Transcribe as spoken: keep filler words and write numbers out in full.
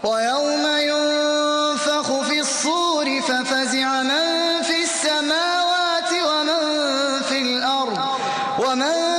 ويوم ينفخ في الصور ففزع من في السماوات ومن في الأرض ومن